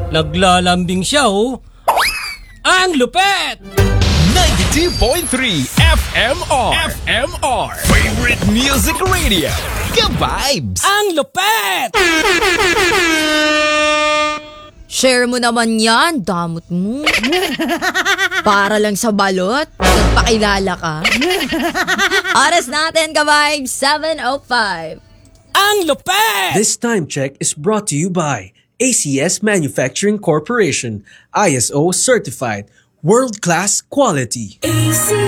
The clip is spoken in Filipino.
Naglalambing siya oh. Ang lupet! 92.3 FMR Favorite Music Radio. Ka-vibes! Ang lupet! Share mo naman yan, damot mo. Para lang sa balot, nagpakilala ka. Oras natin, ka-vibes, 7:05. Ang lupet! This time check is brought to you by ACS Manufacturing Corporation, ISO certified, world-class quality.